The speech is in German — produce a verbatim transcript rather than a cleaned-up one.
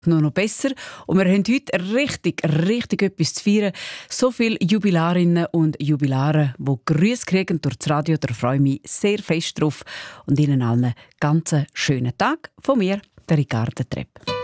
nur noch besser. Und wir haben heute richtig, richtig etwas zu feiern. So viele Jubilarinnen und Jubilare, die Grüße kriegen durch das Radio. Da freue ich mich sehr fest drauf. Und Ihnen allen einen ganz schönen Tag. Von mir, der Ricarda Trepp.